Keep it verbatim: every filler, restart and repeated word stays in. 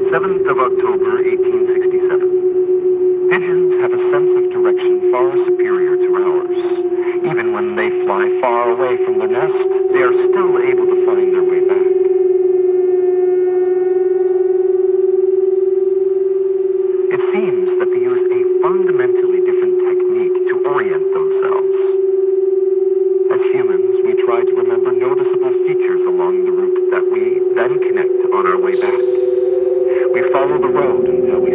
seventh of October, eighteen sixty-seven. Pigeons have a sense of direction far superior to ours. Even when they fly far away from their nest, they are still able to find their way back. It seems that they use a fundamentally different technique to orient themselves. As humans, we try to remember noticeable features along the route that we then connect on our way back. We follow the road until we